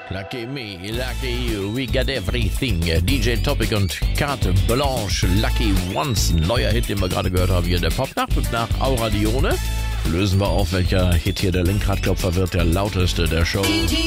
Lucky me, lucky you, we got everything. DJ Topic und Carte Blanche, Lucky Ones. Neuer Hit, den wir gerade gehört haben hier in der Popnacht. Und nach Aura Dione lösen wir auf, welcher Hit hier der Lenkradklopfer wird, der lauteste der Show.